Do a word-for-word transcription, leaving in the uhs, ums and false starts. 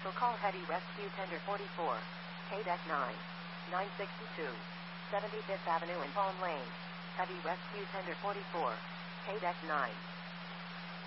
So call Heavy Rescue Tender forty-four, K D E C nine, nine sixty-two, seventy-fifth Avenue and Palm Lane. Heavy Rescue Tender forty-four, K D E C nine.